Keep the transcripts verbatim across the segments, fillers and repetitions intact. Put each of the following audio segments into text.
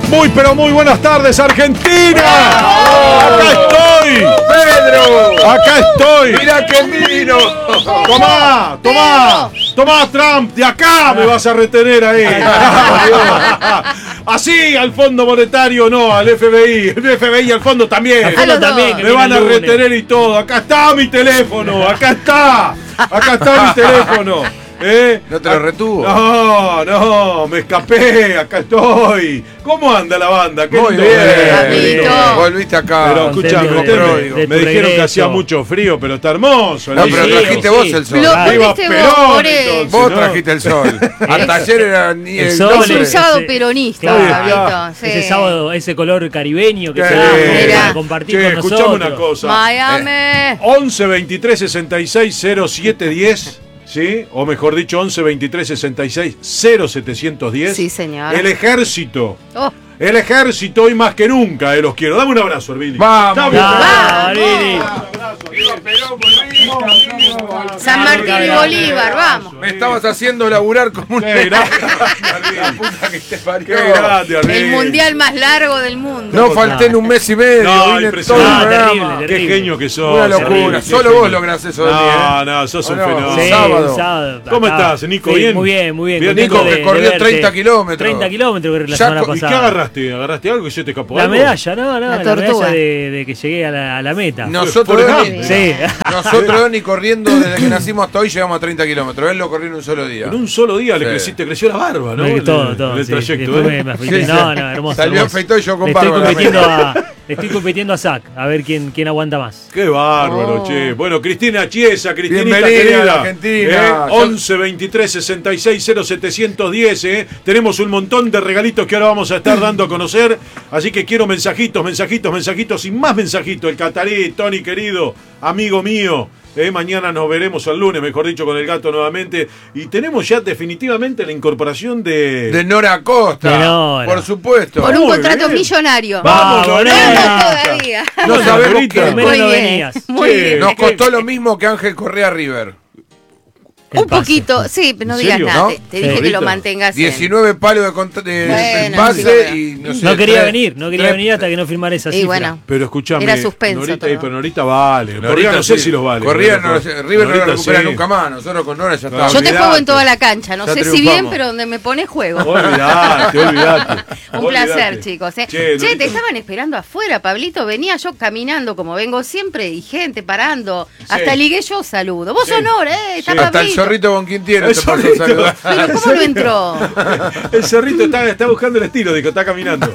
Muy pero muy buenas tardes, Argentina. Acá estoy, Pedro. Acá estoy. Mirá que vino. Tomá, tomá, tomá, Trump, de acá me vas a retener ahí. Así, al Fondo Monetario no, al F B I. El F B I al fondo también. Al fondo también, Me van a retener y todo. Acá está mi teléfono, acá está. Acá está mi teléfono. ¿Eh? ¿No te lo retuvo? No, no, me escapé, acá estoy. ¿Cómo anda la banda? ¿Qué Muy lindo bien. verlo. Volviste acá. Pero escuchame, Contento usted de- me, de me tu dijeron que regreso. hacía mucho frío, pero está hermoso. No, el pero día. trajiste sí. vos el sol. Lo- Viva Volviste Perón, vos, por entonces, Vos ¿no? trajiste el sol. Hasta ayer era ni El el sol, doble. el- Un sábado ese- peronista, claro, Pablito. Sí. Ese sábado, ese color caribeño que Sí. se da Mira. para compartir Che, con escuchame nosotros. una cosa. Miami. once veintitrés sesenta y seis cero siete diez, ¿sí? O mejor dicho, once veintitrés sesenta y seis cero setecientos diez. Sí, señor. El ejército. Oh, El ejército hoy más que nunca, eh, los quiero. Dame un abrazo, Hervili. Vamos. Dame un Ah, abrazo. Lili. San Martín y Bolívar, vamos. Me estabas haciendo laburar como un... Qué grande, La puta que te parió. Qué grande, Hervili. El mundial más largo del mundo. No falté en un mes y medio. No, vine impresionante. todo el Ah, programa. terrible, Qué terrible. genio que sos. Una locura. Hervili, qué Solo genio. vos lográs eso de mí, No, ¿eh? no, sos un ¿O no? fenómeno. Sí, Un sábado. un sábado. ¿Cómo Acá. estás, Nico? Sí, ¿Bien? Muy bien, muy bien. Bien, Contento Nico, de- que de corrió verte. treinta kilómetros. treinta kilómetros que la Ya semana co- ¿Y qué pasada. agarraste? ¿Agarraste algo que se te escapó La algo? medalla, no, no, La la, tortuga. medalla de, de que llegué a la, a la meta. Nosotros, Por ni, Sí. nosotros ni corriendo desde que nacimos hasta hoy llegamos a treinta kilómetros. Él lo corrió en un solo día. En un solo día le Sí. creciste, creció la barba, ¿no? No, En todo, el- todo. en el sí. trayecto, Después ¿eh? me- me afeité. Sí, No, sí. no, hermoso. Salió hermoso. afeitado y yo con Le estoy barba la compitiendo meta. a, le estoy compitiendo a Zach, a ver quién, quién aguanta más. Qué bárbaro, Oh. che. Bueno, Cristina Chiesa, Cristinita Bienvenida querida. a la Argentina. ¿Eh? Yo- once veintitrés sesenta y seis cero setecientos diez, ¿eh? Tenemos un montón de regalitos que ahora vamos a estar dando a conocer. Así que quiero mensajitos, mensajitos, mensajitos y más mensajitos. El Catarí, Tony querido, amigo mío. Eh, mañana nos veremos el lunes, mejor dicho, con el gato nuevamente. Y tenemos ya definitivamente la incorporación de... De Nora Acosta. De Nora. Por supuesto. Por un Muy contrato bien. millonario. ¡Vamos, Vamos, Lorena! Vamos todavía. No Bueno, sabemos Norita. qué. Primero Muy no bien. venías. Muy Sí. bien. Nos costó lo mismo que Ángel Correa River. El Un pase. poquito, sí, pero no ¿En digas serio? nada. ¿No? Te, te dije Sí. que lo Ahorita. mantengas. en- diecinueve palos de, contra- de, Bueno, de chico, pase pero- y no sé. No quería tres- venir, no quería tres- venir hasta que no firmara esa Y cifra. bueno. Pero escuchame, Era suspenso Norita, todo. eh, pero Norita vale. Norita Correa no sé sí. si los vale. Correa no, Pero- River no lo Norita recupera sí. nunca más. Nosotros con Nora ya No, está. Yo te Olvidate. juego en toda la cancha. No Ya sé si triunfamos. bien, pero donde me pones juego. Olvidate, olvidate. Un placer, Olvidate. chicos. ¿eh? Che, Che, Norita, te estaban esperando afuera, Pablito. Venía yo caminando como vengo siempre y gente parando. Hasta ligué yo saludo. Vos Sí. sonor, ¿eh? Está Hasta el Pablito. zorrito Bonquintiero El te pasó a zorrito. saludar. Pero ¿cómo no entró? El cerrito está, está buscando el estilo, dijo, está caminando.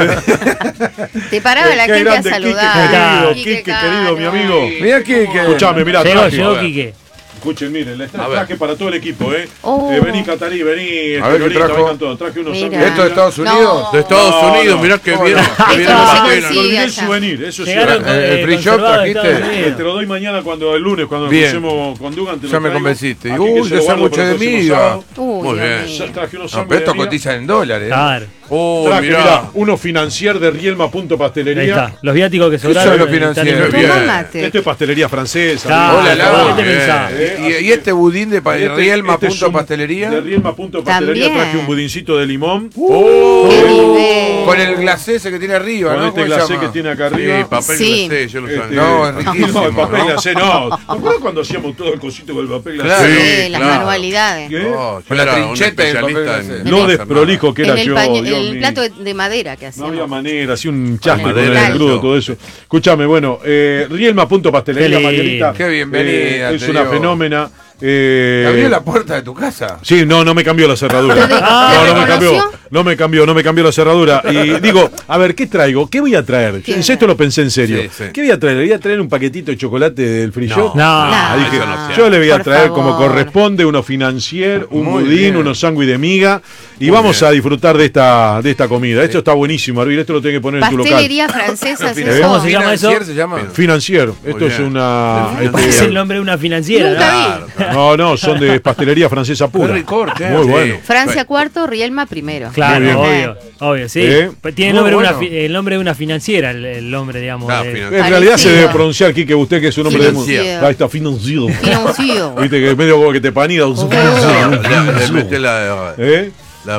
Te paraba la Qué gente grande, a saludar. Quique querido, Quique Quique querido, mi Cano. amigo. Mira que. Escuchame, mirá, Llegó, traje. llegó A ver. Quique. Escuchen, miren, les A ver. traje para todo el equipo, ¿eh? Oh. Eh, vení, Catarí, vení, este, A ver, ¿qué Norita, trajo? vengan todos. Traje unos Mira. sándwiches. ¿Esto de Estados No. Unidos? De Estados No, Unidos, no. mirá que ¿Cómo bien. no? que Esto bien no la se pena. consigue. Me olvidé el allá. souvenir, eso sí. Llegaron Eh, el eh, free shop conservados de trajiste. Estados Eh, Unidos. te lo doy mañana cuando el lunes, cuando Bien. nos crucemos con Dugan. Te lo Ya me traigo. convenciste. Aquí Uy, que se qué lo guardo sándwich para el de próximo miga. sábado. Uy, Muy Dios bien. mío. Ya traje unos No, sándwiches pero esto de miga. cotiza en dólares. Claro. Oh, Traje, mirá. mirá, uno financier de Rielma Punto Ahí Pastelería. está. Los viáticos que son sobraron. los eh, están en financieros? el- Bien. Tomá mate. Esto es pastelería francesa. Claro, Hola, la- ¿qué te bien. pensás? Eh, ¿Y, y este budín de pa- Este- Rielma este es punto un- pastelería? De Rielma Punto Pastelería También. traje un budincito de limón. Oh, ¡Qué nivel! con el glacé ese que tiene arriba, Con ¿no? este ¿Cómo se glacé llama? que tiene acá Sí, arriba. papel Sí. glacé, yo lo Este, sabía. No, es riquísimo. No, el papel ¿no? glacé no. ¿Te acuerdas cuando hacíamos todo el cosito con el papel glacé? Claro. Sí, las claro. manualidades. ¿Qué? Oh, yo Con la era un trincheta y el papel especialista glacé. en- Lo en- desprolijo que era En el, yo. paño- Dios el mío. plato de, de madera que No hacíamos. había manera, así un chasme con madera, el crudo, eso. todo eso. Escúchame, bueno, eh, Rielma Punto Pastelería, Qué lindo. Marielita. Qué bienvenida, eh, es te una digo. fenómena. Eh, ¿Te abrió la puerta de tu casa? Sí, no, no me cambió la cerradura. ¿Te de- No, te no me cambió. reconoció? No me cambió, no me cambió la cerradura. Y digo, a ver, ¿qué traigo? ¿Qué voy a traer? ¿Qué? Esto lo pensé en serio. Sí, sí. ¿Qué voy a traer? ¿Voy a traer un paquetito de chocolate del free shop? No. Ah, No, dije, eso no se yo le voy a por traer favor. como corresponde unos financier, un Muy budín, bien. unos sándwiches de miga y Muy vamos bien. a disfrutar de esta de esta comida. Esto está buenísimo, Arvil, esto lo tengo que poner en tu local. Pastelería francesa, es ¿Eh? eso. ¿Cómo se llama eso? ¿Financier se llama? Financier, esto Muy es bien. una Es este, el nombre de una financiera. Nunca ¿no? vi. Claro, no, no, son de pastelería francesa pura. Qué ricor, che. Muy Sí. bueno. Francia cuarto, Rielma primero. Claro, Muy bien. obvio, obvio, sí. ¿Eh? Tiene el Muy nombre, de una, bueno. fi- el nombre de una financiera, el, el nombre, digamos. Claro, de- financiera. En realidad se Parecido. debe pronunciar, Quique, usted que es un nombre de Financier. Ahí está, financiero. Financiero. Viste que medio como que te panida. Le- le- le mete la ¿Eh? la R.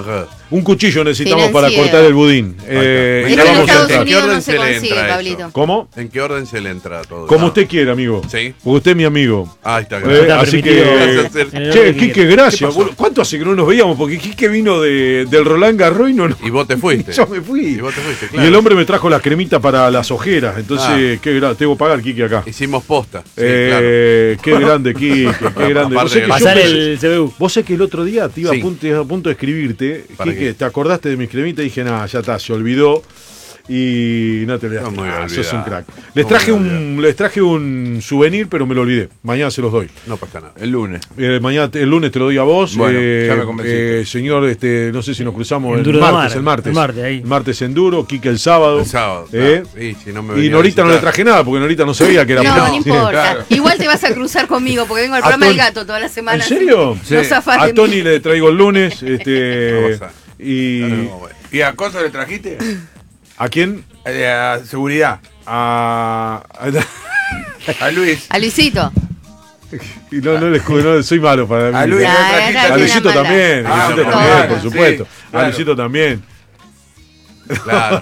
Un cuchillo necesitamos Financiero. para cortar el budín. Eh, está. y Eso la en vamos a Estados entrar. Unidos ¿Qué orden no se se le consigue, entra eso? Pablito. ¿Cómo? ¿En qué orden se le entra a todo? Como Ah. usted quiera, amigo. Sí. Porque usted es mi amigo. Ah, está Eh, claro. Está así que. permitido en el Che, orden que Quique, quiera. gracias. Boludo. ¿Cuánto hace que no nos veíamos? Porque Quique vino de, del Roland Garros y no. no- Y vos te fuiste. Yo me fui. Y vos te fuiste, Y claro. el hombre me trajo la cremita para las ojeras. Entonces, Ah. qué gra- tengo que pagar, Quique, acá. Hicimos posta. Sí, Eh, Qué grande, Quique, qué grande. Vos Aparte sé que de- yo Pasar pensé- el C B U. Vos sé que el otro día te iba Sí. a, punto, a punto de escribirte, ¿Para Quique, qué? te acordaste de mis cremitas y dije, nada, ya está, se olvidó. Y no te olvidaste. No me voy a Ah, sos un olvidar. crack. Les No traje me voy a un, les traje un souvenir, pero me lo olvidé. Mañana se los doy. claro. No pasa nada. El lunes. Eh, mañana, el lunes te lo doy a vos. Bueno, eh, ya me convenciste. eh, señor, este, no sé si nos cruzamos el Enduro de martes, mar, el martes. el martes, ahí. El martes enduro, Quique el sábado. El sábado. Eh, claro. Sí, si no me y venía a Norita no le visitar. traje nada, porque Norita no sabía que era No, por- no importa. Claro. Igual te vas a cruzar conmigo porque vengo al A programa del Tony- gato toda la semana. ¿En serio? Sí. No zafás A de Tony mí. le traigo el lunes. Este, Vamos a- y Dale, vamos a ver. ¿Y a Coso le trajiste? ¿A quién? Eh, a seguridad. A. A Luis. A Luisito. y no, no, le escu- no, soy malo para mí. A Luis, Ah, ¿no trajiste? era A bien Luisito maldad. también, a Ah, Luisito bueno, también, claro, por supuesto. sí, A claro. Luisito también. Claro.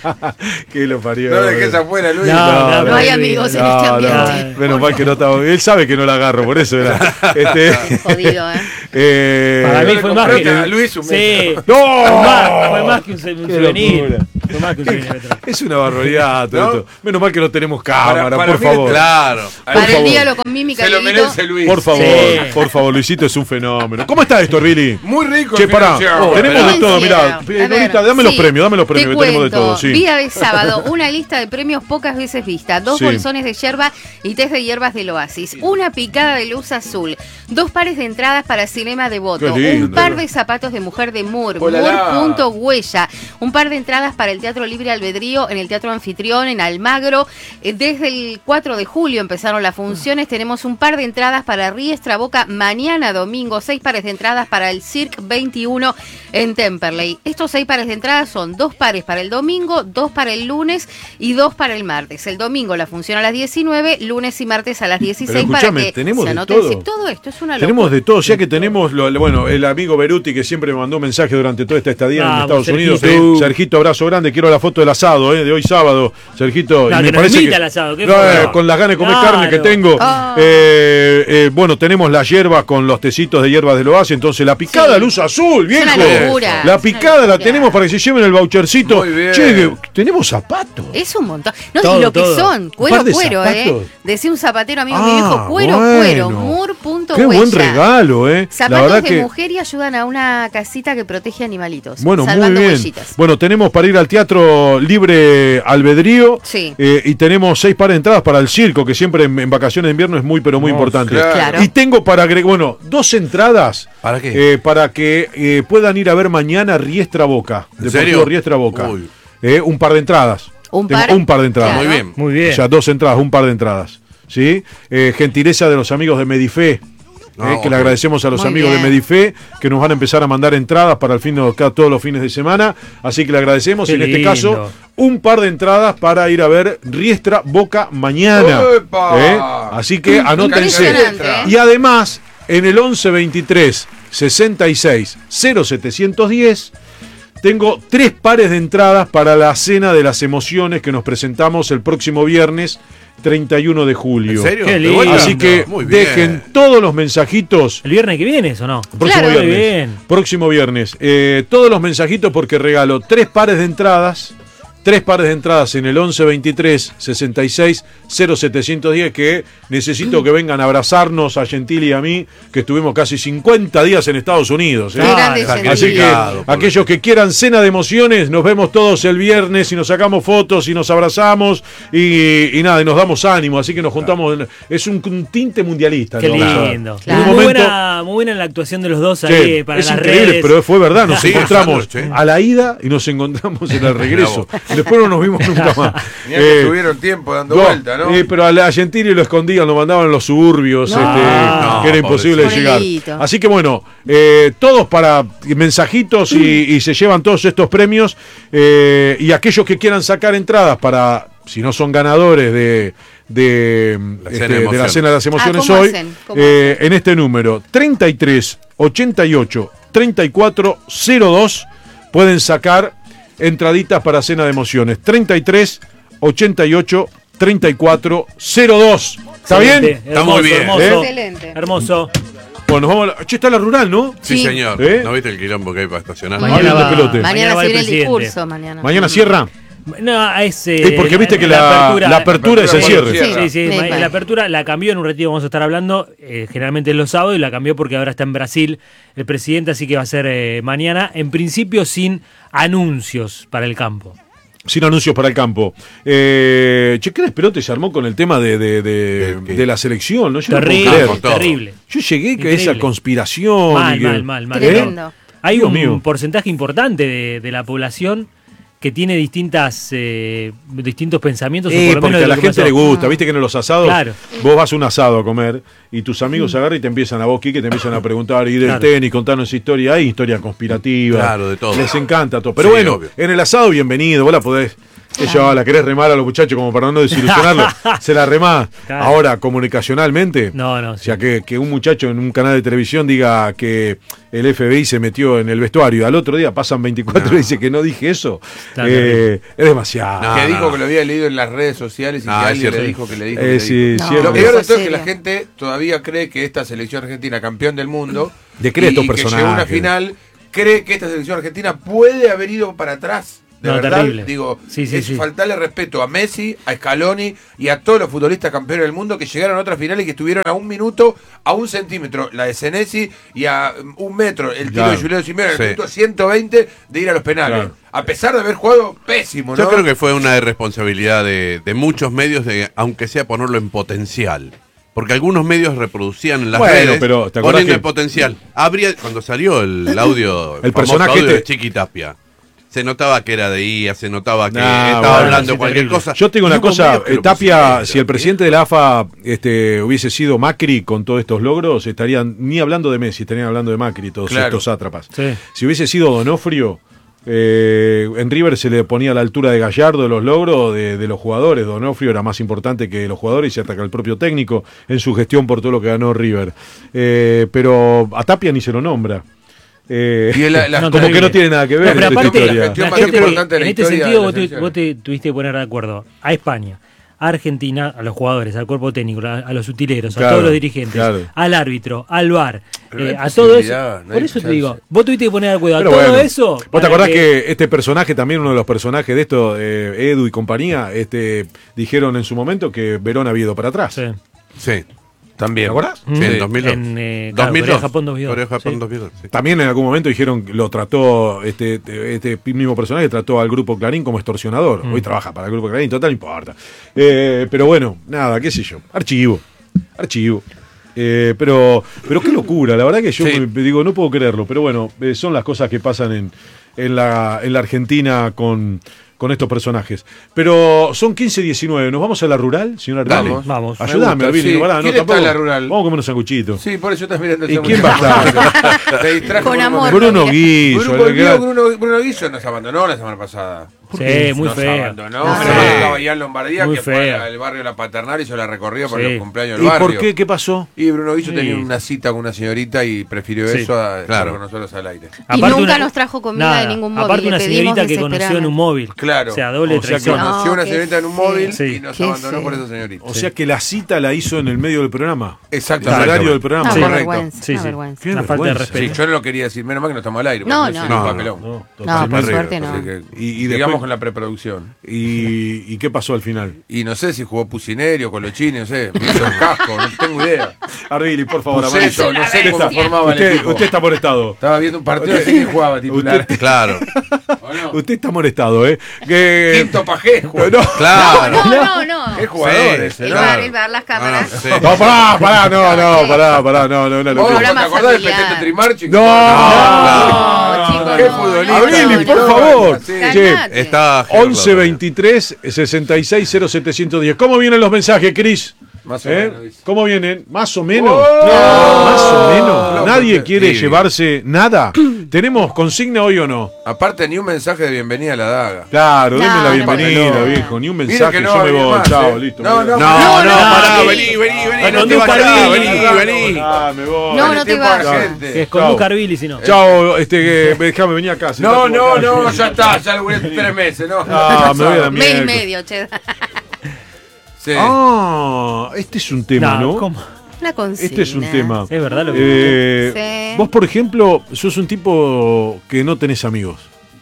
Que lo parió. No dejes afuera, Luis. No, No, No hay amigos en este No, no, ambiente. menos mal que no estaba. Él sabe que no la agarro, por eso era. Este, Jodido, ¿eh? eh, Para mí le fue más compraste que. a Luis un Sí. metro. Fue ¡No! más, fue más que un, un Qué souvenir. locura. Fue más que un souvenir. Es una barbaridad todo ¿No? esto. Menos mal que no tenemos cámara, Para- para por mí, favor. Claro. Para favor. el dígalo con mímica. Se lo Dieguito. merece Luis. Por favor, Sí. por favor, Luisito es un fenómeno. ¿Cómo está esto, Billy? Muy rico. Che, el pará, financiero. tenemos de Bien, todo, sí, mirá. a ver, Norita, dame los sí, premios, dame los premios, te que tenemos de cuento. todo, sí. Día de sábado, una lista de premios pocas veces vista, dos Sí. bolsones de yerba y test de hierbas del Oasis, una picada de luz azul, dos pares de entradas para Cinema Devoto, Qué lindo. un par de zapatos de mujer de Moore, Hola, la. Moore.huella, un par de entradas para el Teatro Libre Albedrío en el Teatro Anfitrión en Almagro. Eh, Desde el cuatro de julio empezaron las funciones, tenemos un par de entradas para Riestra Boca mañana domingo, seis pares de entradas para el Cirque veintiuno en Temperley. Estos seis pares de entradas son dos pares para el domingo, dos para el lunes y dos para el martes. El domingo la función a las diecinueve, lunes y martes a las dieciséis. Pero para escuchame, que tenemos se de anoten. todo. Sí, todo esto es una locura. Tenemos de todo, ya que tenemos, lo, lo- bueno, el amigo Beruti que siempre me mandó mensaje durante toda esta estadía en Vamos, Estados Unidos. Sergito. Sí. Sergito, abrazo grande, quiero la foto del asado, eh, de hoy sábado. Sergito, No, y que nos invita al asado, ¿qué No, fue? eh, con las ganas de comer Claro. carne que tengo. Ah. Eh, eh, bueno, tenemos la hierba con los tecitos de hierbas del Oasis, entonces la picada Sí. luz azul, Es viejo. una locura, La es una picada la locura. tenemos para que se lleven el vouchercito. Muy bien. Che, que- tenemos zapatos. Es un montón. No, Todo, y lo que todo. son, cuero, par de cuero, zapatos. ¿eh? Decía un zapatero amigo Ah, mi viejo, cuero, bueno. cuero, Moore.huella. Qué buen regalo, eh. Zapatos la verdad de que mujer y ayudan a una casita que protege animalitos. Bueno, muy salvando bien. huellitas. Bueno, tenemos para ir al Teatro Libre Albedrío. Sí. eh, y tenemos seis pares de entradas para el circo, que siempre en, en vacaciones de invierno es muy, pero muy No, importante. claro. Claro. Y tengo para agregar, bueno, dos entradas. ¿Para qué? eh, para que eh, puedan ir a ver mañana Riestra Boca. ¿En Deportivo serio? Riestra Boca. Uy. Eh, un par de entradas. ¿Un Tengo par? un par de entradas. Claro. Muy bien. Muy bien. O sea, dos entradas, un par de entradas. ¿Sí? Eh, gentileza de los amigos de Medife. No, eh, que le ok. agradecemos a los Muy amigos bien. de Medife que nos van a empezar a mandar entradas para el fin de cada- todos los fines de semana. Así que le agradecemos. Qué y en este lindo. caso, un par de entradas para ir a ver Riestra Boca mañana. ¡Epa! ¿Eh? Así que anótense. Impresionante, ¿eh? Y además, en el once veintitrés sesenta y seis cero setecientos diez. Tengo tres pares de entradas para la Cena de las Emociones que nos presentamos el próximo viernes treinta y uno de julio. ¿En serio? Qué ¿De lindo. vuelta? Así que Muy bien. dejen todos los mensajitos. ¿El viernes que viene eso o no? Próximo Claro. viernes. Muy bien. Próximo viernes. Eh, todos los mensajitos porque regalo tres pares de entradas. Tres pares de entradas en el once veintitrés sesenta y seis cero setecientos diez que necesito que vengan a abrazarnos a Gentili y a mí, que estuvimos casi cincuenta días en Estados Unidos. ¿eh? Qué grande, Claro. Gentili. Así que Claro, por aquellos que quieran cena de emociones, nos vemos todos el viernes y nos sacamos fotos y nos abrazamos y, y nada, y nos damos ánimo. Así que nos juntamos. en- es un, un tinte mundialista. Qué ¿no? Vamos a- lindo. Claro. En un Muy, momento, buena, muy buena la actuación de los dos che, ahí para es las increíble, redes. pero fue verdad. Nos Sí, encontramos Sandro, sí. a la ida y nos encontramos en el regreso. Después no nos vimos nunca más. Mirá que Eh, tuvieron tiempo dando no, vuelta, ¿no? eh, pero a la Gentili lo escondían, lo mandaban en los suburbios, No. este, No, que era imposible de llegar. pobrecito. Así que bueno, eh, todos para mensajitos y, y se llevan todos estos premios. eh, y aquellos que quieran sacar entradas para, si no son ganadores de, de, La este, cena de de la emociones. Cena de las Emociones ¿cómo hoy, hacen? ¿Cómo eh, hacen? en este número treinta y tres ochenta y ocho treinta y cuatro cero dos. pueden sacar entraditas para Cena de Emociones. treinta y tres, ochenta y ocho, treinta y cuatro, cero dos. ¿Está bien? Excelente, Está muy bien. Hermoso. ¿Eh? Excelente. Hermoso. Bueno, nos vamos a la... Che, está la rural, ¿no? Sí, Sí. señor. ¿Eh? ¿No viste el quilombo que hay para estacionar? Mañana va- pelote. Mañana va se el viene el presidente. discurso. Mañana. Mañana cierra. No, es. Eh, porque viste que la, la apertura es el Sí, cierre. sí. Sí, sí, Sí, ma- bueno. la apertura la cambió en un ratito, vamos a estar hablando, eh, generalmente en los sábados, y la cambió porque ahora está en Brasil el presidente, así que va a ser eh, mañana, en principio sin anuncios para el campo. Sin anuncios para el campo. Eh, che, ¿qué despelote se armó con el tema de, de, de, ¿De qué? de la selección? ¿No? Yo no puedo Terrible, creer. con todo. terrible. Yo llegué que Increíble. esa conspiración. Mal, y que- mal, mal, mal. Tremendo. Hay Dios un mío. porcentaje importante de, de la población que tiene distintas eh, distintos pensamientos. o Eh, por lo porque menos de a lo la que gente pasó. le gusta, viste que en los asados Claro. vos vas a un asado a comer y tus amigos agarran y te empiezan a vos, Quique, te empiezan a preguntar, y del Claro. tenis, contarnos historia, hay historia conspirativa. Claro, de todo. Les encanta todo. Pero Sí, bueno, obvio. en el asado, bienvenido, vos la podés. Ella la querés remar a los muchachos como para no desilusionarlos, se la remás. Claro. Ahora, comunicacionalmente, No, no, o sea, que, que un muchacho en un canal de televisión diga que el F B I se metió en el vestuario, al otro día pasan veinticuatro y dice que no dije eso, Está eh, es demasiado. No, que no, dijo no. que lo había leído en las redes sociales y No, que es alguien cierto. le dijo que le dijo. Eh, que le sí, dijo. No, cierto. Lo peor de Eso todo es que serio. la gente todavía cree que esta selección argentina, campeón del mundo, Le cree y, estos y que llegó a una personajes. final, cree que esta selección argentina puede haber ido para atrás. De No, verdad, terrible. digo, Sí, sí, es sí. faltarle respeto a Messi, a Scaloni y a todos los futbolistas campeones del mundo que llegaron a otras finales y que estuvieron a un minuto, a un centímetro, la de Senesi, y a um, un metro, el tiro Claro. de Julio Simeone, al Sí. minuto ciento veinte de ir a los penales. Claro. A pesar de haber jugado pésimo, ¿no? Yo creo que fue una irresponsabilidad de, de muchos medios, de, aunque sea ponerlo en potencial. Porque algunos medios reproducían en las Bueno, redes pero, ¿te acordás poniendo que- en potencial. Habría, cuando salió el audio, El famoso personaje audio de este- Chiqui Tapia, se notaba que era de I A, se notaba que No, estaba bueno, hablando sí, cualquier terrible. cosa. Yo tengo Y una hubo cosa, medios que eh, lo Tapia, pusieron, si el presidente de la A F A este, hubiese sido Macri con todos estos logros, estarían ni hablando de Messi, estarían hablando de Macri, todos Claro. estos sátrapas. Sí. Si hubiese sido Donofrio, eh, en River se le ponía a la altura de Gallardo de los logros de, de los jugadores. Donofrio era más importante que los jugadores y se ataca al propio técnico en su gestión por todo lo que ganó River. Eh, pero a Tapia ni se lo nombra. Eh, Y la- la- No, como terrible. que no tiene nada que ver No, pero con esta aparte, historia. la gestión la más gente, importante de la en este historia sentido de vos, la tu- selección. vos te tuviste que poner de acuerdo a España, a Argentina, a los jugadores, al cuerpo técnico, a, a los utileros, a Claro, todos los dirigentes, posibilidad, a todo eso. no Por hay eso te chance. digo, vos tuviste que poner de acuerdo a Pero todo bueno, eso. ¿Vos te para acordás que... este personaje, también uno de los personajes de esto, eh, Edu y compañía, este, dijeron en su momento que Verón había ido para atrás? Sí. Sí, También. ¿Te acordás? sí, en Mm. dos mil dos. En, eh, claro, dos mil dos. Corea-Japón dos mil dos. Corea-Japón Sí. dos mil dos, sí. También en algún momento dijeron que lo trató, este, este mismo personaje trató al Grupo Clarín como extorsionador. Mm. Hoy trabaja para el Grupo Clarín, total, no importa. Eh, pero bueno, nada, qué sé yo. Archivo. Archivo. Eh, pero, pero qué locura, la verdad que yo Sí. me, me digo, no puedo creerlo, pero bueno, eh, son las cosas que pasan en, en, la, en la Argentina con, con estos personajes. Pero son quince diecinueve, ¿nos vamos a la rural, señora Armani? Vamos. Vamos. Ayúdame, Me gusta, Arbini, sí. no, pará, no, ¿Quién está tampoco. en la rural? Vamos a comer unos sanguchitos. Sí, por eso estás mirando ¿Y ese quién momento. va a estar? Te distrajo Con un amor. momento. Bruno mira. Guiso, Bruno, el volvió, gran- Bruno, Bruno Guiso nos abandonó la semana pasada. Sí, muy nos feo. abandonó. No, Menos mal que sí. estaba allá en Lombardía, Muy que fue feo. al barrio La Paternal y hizo la recorrida por Sí. los cumpleaños ¿Y del barrio. por qué? ¿Qué pasó? Y Bruno Guiso Sí. tenía una cita con una señorita y prefirió Sí. eso a estar Claro. con nosotros al aire. Y Aparte nunca una- nos trajo comida nada, de ningún móvil. Aparte le una pedimos señorita que conoció en un desesperadamente. móvil. Claro. O sea, doble O sea que traición. Conoció No, una qué señorita en un feo. móvil Sí. y nos Qué abandonó feo. por esa señorita. O sea que la cita la hizo en el medio del programa. Exactamente. El horario del programa. Una Sí. Correcto. vergüenza, Sí, una sí. vergüenza. Qué Una falta de vergüenza. Sí, respeto. yo no lo quería decir, menos mal que no estamos al aire. No, porque no. sería un No, papelón. No, No, totalmente. por terrible, suerte no. Así que Y- y sigamos después- con la preproducción. ¿Y, ¿Y qué pasó al final? Y no sé si jugó Pucineri o Colochini, no sé. Me hizo un casco, no tengo idea. Arbili, por favor, No sé, Arbili. yo no sé Usted cómo está- formaba el usted, equipo. usted está molestado. Estaba viendo un partido Usted- así que jugaba titular. usted- Claro, ¿O no? Usted está molestado, ¿eh? Que... Quinto Pajé jugó. No, claro. No, no, no. Es jugador ese, El ¿no? bar, el bar, las cámaras. Ah, sí. no, pará, pará, no, no, pará, pará, no, no, una ¿Vos locura. te Programa acordás del familiar. Peteto Trimarchi? No, No, no, chicos, no, Qué no, futbolista. Arbili, por no, favor. Sí. Che, Cállate. Está once veintitrés sesenta y seis cero setecientos diez. ¿Cómo vienen los mensajes, Cris? Más o ¿Eh? menos, dice. ¿Cómo vienen? ¿Más o menos? ¡Oh! No, más o menos. Loco, ¿Nadie te- quiere sí. llevarse nada? ¿Tenemos consigna hoy o no? Aparte, ni un mensaje de bienvenida a la daga. Claro, denme No, la no, bienvenida, no. viejo. Ni un Mira mensaje, que no yo va a me venir voy. más, Chao, ¿eh? listo. No, me voy. no, No, no, no, pará, no. vení, vení, vení, Con no te Luca vayas, Arvili. vení, vení. Ah, me voy. No, Dale no te tiempo a la vayas. gente. Que es con Chao. Luca Arvili, si no. Chao, este, que- déjame venir acá. No, sentate no, acá. no, ya está, ya lo voy a tres meses, ¿no? Ah, me voy a la Mes y mierda. medio, che. Sí. Ah, este es un tema, No, ¿no? ¿cómo? Una consigna. Este es un tema. Es verdad lo que Eh, Sí. Vos, por ejemplo, sos un tipo que no tenés amigos.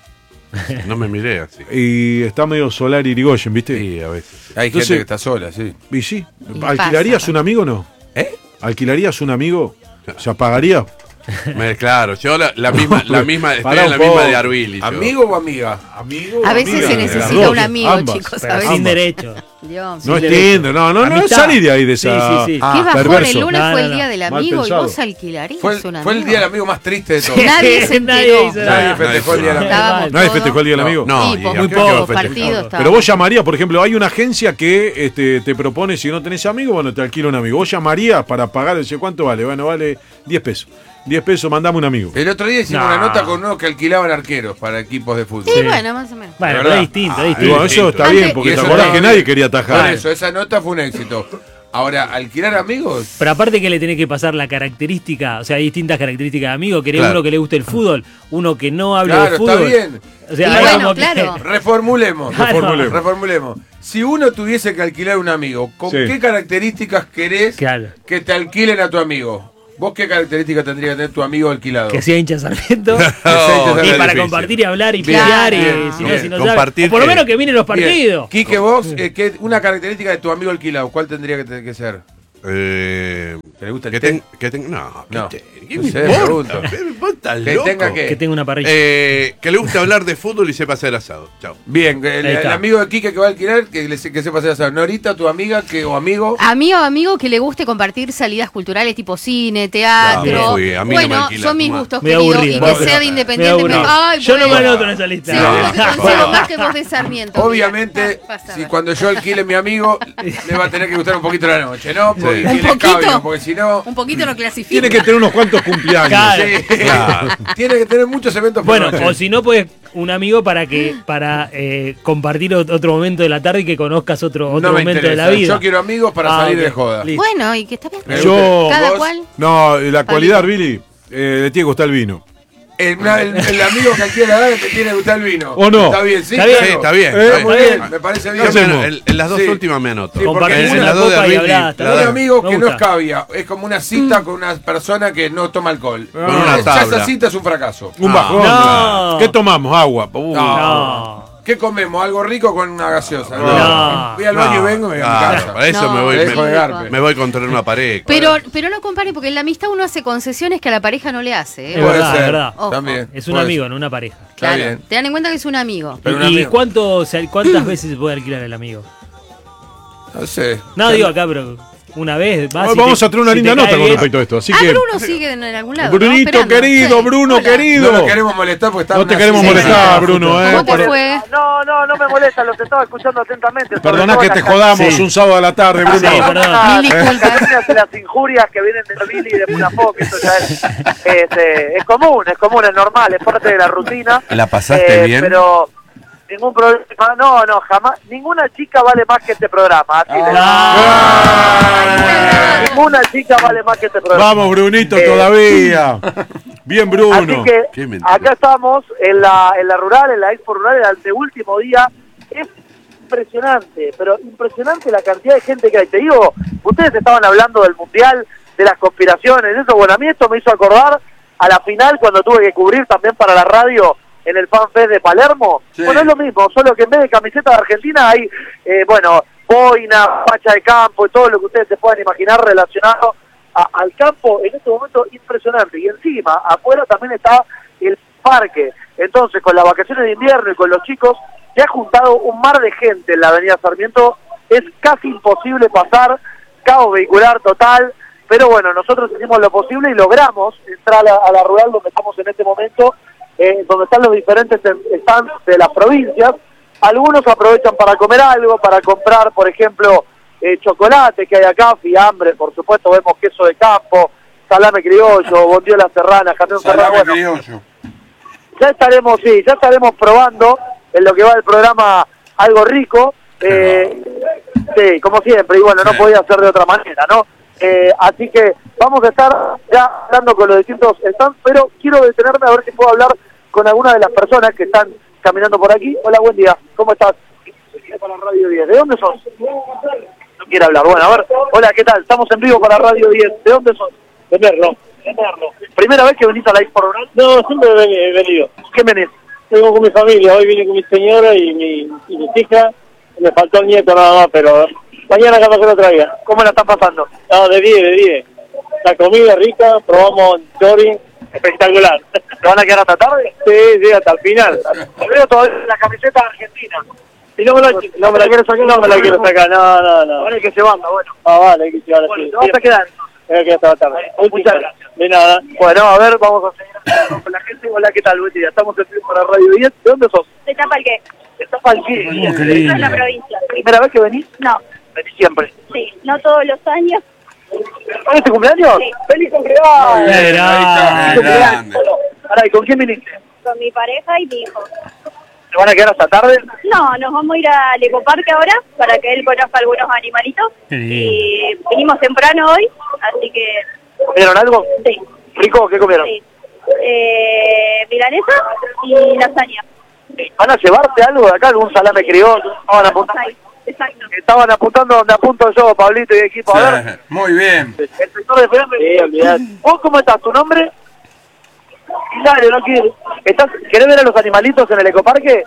No me miré así. Y está medio solar Irigoyen, ¿viste? Sí, a veces. Hay Entonces- gente que está sola, sí. Y sí. Y ¿Alquilarías pasa. un amigo o no? ¿Eh? ¿Alquilarías un amigo? O sea, ¿pagaría? Me- claro, yo la, la misma, la misma, estoy Pará en la un misma poco. de Arvili. yo. ¿Amigo o amiga? ¿Amigo? A veces amiga, se las necesita dos, un amigo, ambas. chicos, Pero a sin veces. derecho. Dios. No Sin entiendo, no, no, no, Amistad. salí de ahí de esa. Sí, sí, sí. Ah, Qué bajón, perverso. el lunes No, fue no, el día no. del Mal amigo y pensado. vos alquilarías Fue, un amigo. fue el día del amigo más triste de todos. Nadie se Nadie enteró. hizo Nadie nada. festejó el día del amigo. Estábamos ¿Nadie todos. festejó el día del No. amigo? No, Sí, y por acá muy que va a pocos festejar. partidos. Pero estábamos. vos llamarías, por ejemplo, hay una agencia que este, te propone, si no tenés amigo, bueno, te alquila un amigo. Vos llamarías para pagar, dice, ¿cuánto vale? Bueno, vale diez pesos. diez pesos, mandame un amigo. El otro día hicimos No. una nota con unos que alquilaban arqueros para equipos de fútbol. Sí, bueno, más o menos. Bueno, De pero verdad. es distinto, es Y distinto. bueno, eso está Antes- bien, porque Y te eso acordás no- que nadie quería Por atajar. eso, esa nota fue un éxito. Ahora, ¿alquilar amigos? Pero aparte que le tenés que pasar la característica, o sea, hay distintas características de amigo. Querés Claro. uno que le guste el fútbol, uno que no hable Claro, de está fútbol. bien. O sea, Y hay bueno, como que- claro. Reformulemos. Claro. Reformulemos. Reformulemos. Si uno tuviese que alquilar un amigo, ¿con Sí. qué características querés Claro. que te alquilen a tu amigo? ¿Vos qué características tendría que tener tu amigo alquilado? Que sea hincha Sarmiento. Que sea hincha Y Sarmiento. para difícil. compartir y hablar y Bien, pelear y bien, si no, bien. si no Compartir sabe. O por lo que- menos que miren los Bien. partidos. Quique, vos, eh, ¿qué- una característica de tu amigo alquilado, ¿cuál tendría que, te- que ser? Eh, ¿Que le gusta el que, té? ten- que ten- no, que No. te- ¿qué No me sé, importa? pregunto. ¿Qué me importa, Que loco? tenga que- Que tenga una parrilla. Eh, que le guste hablar de fútbol y sepa hacer asado. Chao. Bien, el, Ahí el está. amigo de Quique que va a alquilar, que, le, que sepa hacer asado. Norita, tu amiga que, o amigo. Amigo, amigo que le guste compartir salidas culturales tipo cine, teatro. No, fui, a mí no me bueno, alquila son tu mis madre. gustos, Me querido, aburrido. y que Bueno, sea de me independiente. aburrido. Ay, Yo no me bueno. anoto en esa lista. Sí, No. un poquito, consigo más que vos de Sarmiento. Obviamente, mira. Ah, pasa, si a ver. cuando yo alquile a mi amigo, le va a tener que gustar un poquito la noche, ¿no? Porque Sí. tiene ¿Un poquito? escabio, porque si no. Un poquito no clasifica. Tiene que tener unos cuantos cumpleaños. Claro. Sí. Claro. Tiene que tener muchos eventos por Bueno, noche. o si no, pues un amigo para que para eh, compartir ot- otro momento de la tarde y que conozcas otro, otro no me momento interesa. de la vida. Yo quiero amigos para Ah, salir ok. de joda. Listo. Bueno, y que está bien. Me Yo- Cada ¿Vos? cual. No, la cualidad, Billy, eh, le tiene que gustar el vino. El, el- el amigo que alquila la daga que tiene que gustar el vino. ¿O no? Está bien, sí. Está bien. Sí, claro. está bien. Eh, está Muy bien. bien, me parece Yo bien. ¿Qué me- hacemos? en, en las dos Sí. últimas me anoto. Sí, porque Compartís en una la dos de copa y Arvili, hablás. la Un da- amigo Me que no es gusta. cabia, es como una cita con una persona que no toma alcohol. Con una Ya tabla. esa cita es un fracaso. Un Ah, bajón. no. ¿Qué tomamos? Agua. Uh, No. ¿Qué comemos? Algo rico con una gaseosa. No. Voy al baño y No, vengo y me voy a mi claro, casa. para eso No, me voy, te dejo de me, garpe. me voy contra una pared. Pero, pero no compare, porque en la amistad uno hace concesiones que a la pareja no le hace. ¿eh? Es Puede verdad, ser, es verdad. Ojo. También. Es un puede amigo, ser. no una pareja. Está Claro, bien. ten en cuenta que es un amigo. Pero un ¿Y, y amigo. cuánto, o sea, cuántas veces se puede alquilar el amigo? No sé. No, digo acá, pero una vez. vas y Vamos te- a tener una si te linda cae nota con bien. respecto a esto. Así Ah, que, Bruno sigue en, en algún lado. ¿no? Brunito Esperando. querido, Sí. Bruno Hola. querido. No lo queremos molestar porque está No en te una queremos cita. molestar, Bruno, ¿eh? ¿Cómo te Por- fue? No, no, no me molesta, los estaba escuchando atentamente. sobre Perdona todo que las te can- jodamos Sí. un sábado a la tarde, Bruno. Sí, perdón. Ah, Mil las disculpas. calumnias y las injurias que vienen de Billy y de Munafó, que eso ya es, es, eh, es común, es común, es normal, es parte de la rutina. ¿La pasaste Eh, bien? Pero ningún problema, no, no, jamás, ninguna chica vale más que este programa. Así de- Ah. Ninguna chica vale más que este programa. Vamos, Brunito, Eh, todavía. Bien, Bruno. Así que Qué mentira. acá estamos en la, en la rural, en la expo rural, el anteúltimo día. Es impresionante, pero impresionante la cantidad de gente que hay. Te digo, ustedes estaban hablando del mundial, de las conspiraciones, eso. Bueno, a mí esto me hizo acordar a la final cuando tuve que cubrir también para la radio en el FanFest de Palermo. Sí. Bueno, es lo mismo, solo que en vez de camiseta de Argentina hay, eh, bueno, boina, facha de campo y todo lo que ustedes se puedan imaginar relacionado a- al campo en este momento impresionante. Y encima, afuera también está el parque. Entonces, con las vacaciones de invierno y con los chicos, se ha juntado un mar de gente en la avenida Sarmiento. Es casi imposible pasar, caos vehicular total. Pero bueno, nosotros hicimos lo posible y logramos entrar a la, a la rural donde estamos en este momento, eh, donde están los diferentes stands de las provincias. Algunos aprovechan para comer algo, para comprar, por ejemplo, eh, chocolate que hay acá, fiambre, por supuesto, vemos queso de campo, salame criollo, bondiola serrana, jamón serrano. Salame Bueno, criollo. ya estaremos, sí, ya estaremos probando en lo que va del programa algo rico, eh, sí, como siempre, y bueno, no Sí. podía ser de otra manera, ¿no? Eh, así que vamos a estar ya hablando con los distintos stands, pero quiero detenerme a ver si puedo hablar con alguna de las personas que están caminando por aquí. Hola, buen día, ¿cómo estás? Para Radio diez, ¿de dónde sos? No quiere hablar, bueno, a ver, hola, ¿qué tal? Estamos en vivo para Radio diez, ¿de dónde sos? De Merlo. ¿Primera vez que venís a la Expo Rural? No, siempre he veni- he venido. ¿Qué venís? Vengo con mi familia, hoy vine con mi señora y, mi, y mis hijas. Me faltó el nieto nada más, pero mañana capaz que lo traiga. ¿Cómo la están pasando? No, de diez, de diez. La comida rica, probamos chori, espectacular. ¿Te van a quedar hasta tarde? Sí, sí, hasta el final. Te veo todavía en la camiseta argentina. Y no me la, no me la, quiero sacar, no me la quiero sacar, no, no, no. Ahora hay que llevarla, bueno. Ah, vale, hay que llevarla Bueno, así. te vas a quedar. Me voy a quedar hasta la tarde. Muchas gracias. De nada. Bueno, a ver, vamos a seguir hablando con la gente. Hola, ¿qué tal? Buen día. Estamos en vivo para Radio diez. ¿De dónde sos? ¿De Tapalqué? ¿De Tapalqué? Oh, qué En lindo. la provincia. ¿Primera vez que venís? No, Venís siempre. sí, no todos los años. ¿Hoy es tu cumpleaños? Sí. ¡Feliz cumpleaños! Qué grande. Ahí está, grande. Ahora, ¿y con quién viniste? Con mi pareja y mi hijo. ¿Te van a quedar hasta tarde? No, nos vamos a ir al ecoparque ahora para que él conozca algunos animalitos. Qué lindo. Y vinimos temprano hoy, así que ¿Comieron algo? sí, ¿Rico? ¿Qué comieron? sí. Eh, milanesa y lasaña. ¿Van a llevarte algo de acá? ¿Algún salame criollo? Estaban apuntando, Ahí, exacto. estaban apuntando donde apunto yo, Pablito y equipo. A ver, Sí, muy bien. el sector de fiambre. Sí, olvidate. ¿Vos cómo estás? ¿Tu nombre? Hilario, ¿no quieres? ¿Estás, ¿Querés ver a los animalitos en el ecoparque?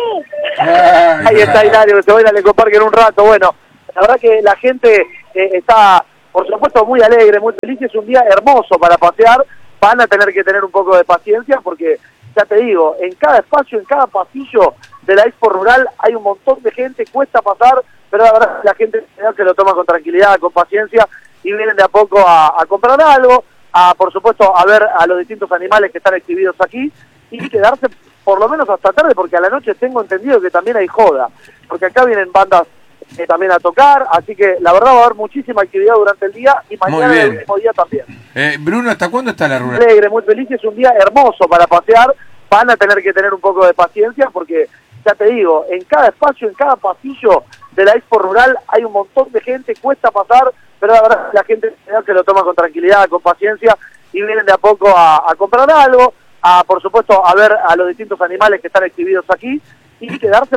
Ahí está Hilario, que se va a ir al ecoparque en un rato. Bueno, la verdad que la gente eh, está, por supuesto, muy alegre, muy feliz. Es un día hermoso para pasear. Van a tener que tener un poco de paciencia porque, ya te digo, en cada espacio, en cada pasillo de la Expo Rural hay un montón de gente, cuesta pasar, pero la verdad la gente que lo toma con tranquilidad, con paciencia y vienen de a poco a, a comprar algo, a, por supuesto, a ver a los distintos animales que están exhibidos aquí y quedarse por lo menos hasta tarde, porque a la noche tengo entendido que también hay joda, porque acá vienen bandas eh, también a tocar, así que la verdad va a haber muchísima actividad durante el día y mañana Muy bien. el último día también. Eh, Bruno, ¿hasta cuándo está la rural? Alegre, muy feliz, es un día hermoso para pasear, van a tener que tener un poco de paciencia porque, ya te digo, en cada espacio, en cada pasillo de la Expo Rural hay un montón de gente, cuesta pasar, pero la verdad la gente que lo toma con tranquilidad, con paciencia y vienen de a poco a, a comprar algo, a, por supuesto, a ver a los distintos animales que están exhibidos aquí y quedarse